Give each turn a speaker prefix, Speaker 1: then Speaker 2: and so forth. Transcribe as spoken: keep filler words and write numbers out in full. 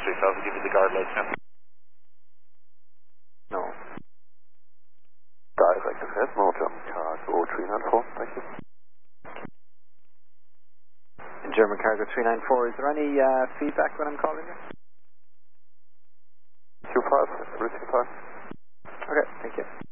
Speaker 1: three thousand, give me the guard lights now.
Speaker 2: No.
Speaker 3: Dive active head, no German cargo three nine four, thank you.
Speaker 2: In German cargo three nine four, is there any uh, feedback when I'm calling you?
Speaker 3: Q five, everything fine.
Speaker 2: Okay, thank you.